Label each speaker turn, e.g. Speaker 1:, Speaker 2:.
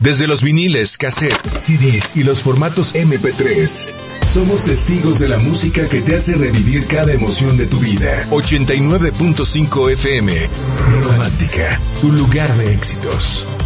Speaker 1: Desde los viniles, cassettes, CDs y los formatos MP3. Somos testigos de la música que te hace revivir cada emoción de tu vida. 89.5 FM. Romántica, tu lugar de éxitos.